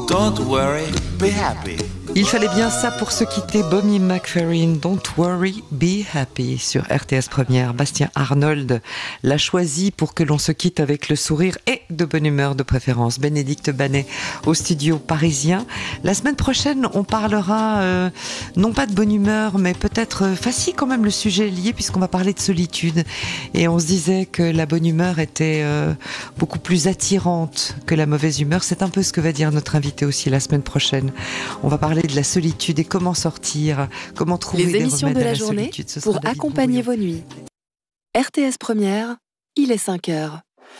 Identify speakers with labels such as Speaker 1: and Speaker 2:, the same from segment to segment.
Speaker 1: Don't worry, be happy.
Speaker 2: Il fallait bien ça pour se quitter. Bobby McFerrin, Don't Worry, Be Happy sur RTS Première. Bastien Arnold l'a choisi pour que l'on se quitte avec le sourire et de bonne humeur de préférence. Bénédicte Banet au studio parisien. La semaine prochaine, on parlera non pas de bonne humeur, mais peut-être facile quand même le sujet lié puisqu'on va parler de solitude. Et on se disait que la bonne humeur était beaucoup plus attirante que la mauvaise humeur. C'est un peu ce que va dire notre invité aussi la semaine prochaine. On va parler de la solitude et comment sortir, comment trouver des
Speaker 3: émissions
Speaker 2: remèdes
Speaker 3: de la
Speaker 2: à la
Speaker 3: journée
Speaker 2: solitude. Ce
Speaker 3: pour
Speaker 2: sera David
Speaker 3: accompagner
Speaker 2: Brouillon.
Speaker 3: vos nuits. RTS Première, il est 5h.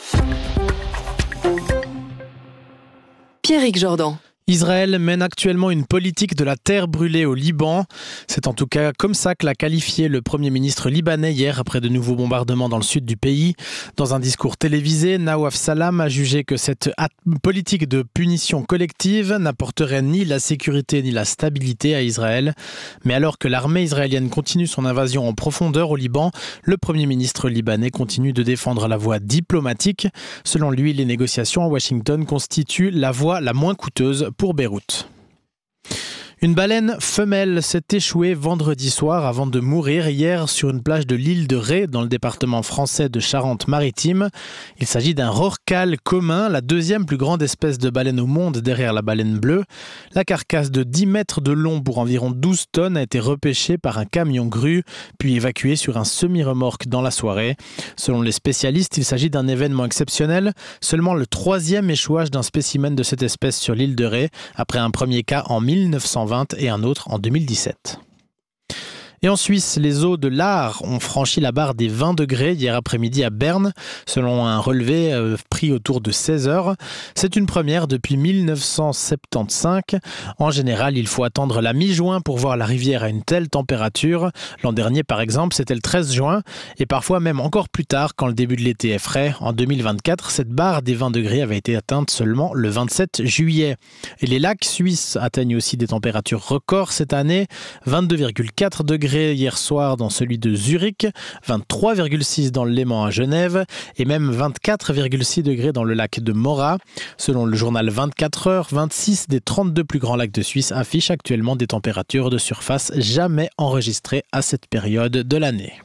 Speaker 3: Pierrick Jordan.
Speaker 4: Israël mène actuellement une politique de la terre brûlée au Liban. C'est en tout cas comme ça que l'a qualifié le Premier ministre libanais hier après de nouveaux bombardements dans le sud du pays. Dans un discours télévisé, Nawaf Salam a jugé que cette politique de punition collective n'apporterait ni la sécurité ni la stabilité à Israël. Mais alors que l'armée israélienne continue son invasion en profondeur au Liban, le Premier ministre libanais continue de défendre la voie diplomatique. Selon lui, les négociations à Washington constituent la voie la moins coûteuse pour Beyrouth. Une baleine femelle s'est échouée vendredi soir avant de mourir hier sur une plage de l'île de Ré dans le département français de Charente-Maritime. Il s'agit d'un rorqual commun, la deuxième plus grande espèce de baleine au monde derrière la baleine bleue. La carcasse de 10 mètres de long pour environ 12 tonnes a été repêchée par un camion grue puis évacuée sur un semi-remorque dans la soirée. Selon les spécialistes, il s'agit d'un événement exceptionnel, seulement le 3e échouage d'un spécimen de cette espèce sur l'île de Ré après un premier cas en 1920 et un autre en 2017. Et en Suisse, les eaux de l'Aar ont franchi la barre des 20 degrés hier après-midi à Berne, selon un relevé pris autour de 16 heures. C'est une première depuis 1975. En général, il faut attendre la mi-juin pour voir la rivière à une telle température. L'an dernier, par exemple, c'était le 13 juin, et parfois même encore plus tard quand le début de l'été est frais. En 2024, cette barre des 20 degrés avait été atteinte seulement le 27 juillet. Et les lacs suisses atteignent aussi des températures records cette année, 22,4 degrés hier soir dans celui de Zurich, 23,6 dans le Léman à Genève et même 24,6 degrés dans le lac de Morat. Selon le journal 24 heures, 26 des 32 plus grands lacs de Suisse affichent actuellement des températures de surface jamais enregistrées à cette période de l'année.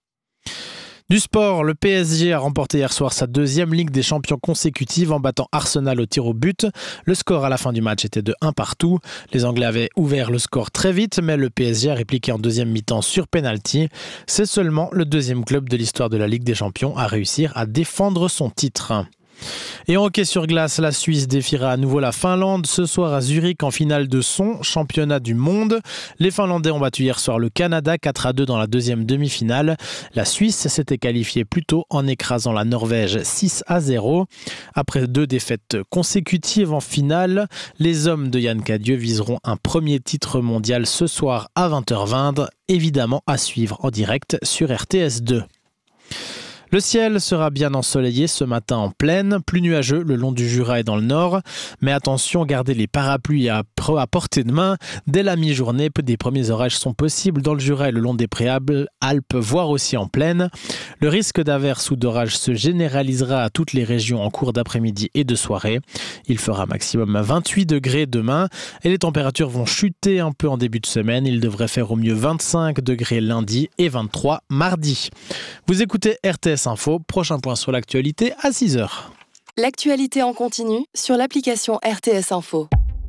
Speaker 4: Du sport, le PSG a remporté hier soir sa 2e Ligue des Champions consécutive en battant Arsenal au tir au but. Le score à la fin du match était de 1 partout. Les Anglais avaient ouvert le score très vite, mais le PSG a répliqué en deuxième mi-temps sur penalty. C'est seulement le 2e club de l'histoire de la Ligue des Champions à réussir à défendre son titre. Et en hockey sur glace, la Suisse défiera à nouveau la Finlande ce soir à Zurich en finale de son championnat du monde. Les Finlandais ont battu hier soir le Canada 4-2 dans la 2e demi-finale. La Suisse s'était qualifiée plus tôt en écrasant la Norvège 6-0. Après 2 défaites consécutives en finale, les hommes de Yann Cadieux viseront un premier titre mondial ce soir à 20h20, évidemment à suivre en direct sur RTS2. Le ciel sera bien ensoleillé ce matin en plaine, plus nuageux le long du Jura et dans le nord. Mais attention, gardez les parapluies à portée de main. Dès la mi-journée, des premiers orages sont possibles dans le Jura et le long des Préalpes, voire aussi en plaine. Le risque d'averse ou d'orage se généralisera à toutes les régions en cours d'après-midi et de soirée. Il fera maximum 28 degrés demain et les températures vont chuter un peu en début de semaine. Il devrait faire au mieux 25 degrés lundi et 23 mardi. Vous écoutez RTS Info, prochain point sur l'actualité à 6h.
Speaker 3: L'actualité en continu sur l'application RTS Info.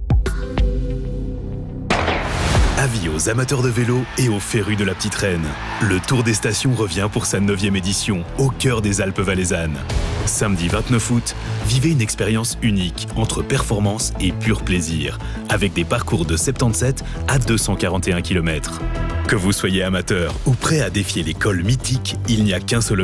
Speaker 5: Avis aux amateurs de vélo et aux férus de la Petite Reine. Le Tour des Stations revient pour sa 9e édition, au cœur des Alpes valaisannes. Samedi 29 août, vivez une expérience unique entre performance et pur plaisir, avec des parcours de 77 à 241 km. Que vous soyez amateur ou prêt à défier les cols mythiques, il n'y a qu'un seul